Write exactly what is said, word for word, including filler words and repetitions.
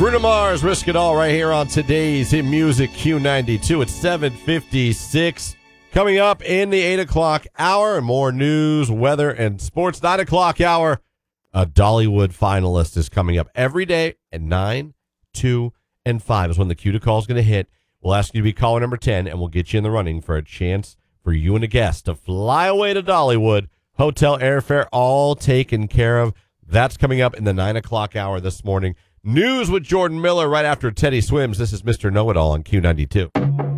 Bruno Mars, Risk It All, right here on today's Hit Music Q ninety-two. It's seven fifty-six. Coming up in the eight o'clock hour, more news, weather, and sports. nine o'clock hour, a Dollywood finalist is coming up every day at nine, two, and five is when the Q to call is going to hit. We'll ask you to be caller number ten, and we'll get you in the running for a chance for you and a guest to fly away to Dollywood. Hotel, airfare, all taken care of. That's coming up in the nine o'clock hour this morning. News with Jordan Miller right after Teddy Swims. This is Mister Know-It-All on Q ninety-two.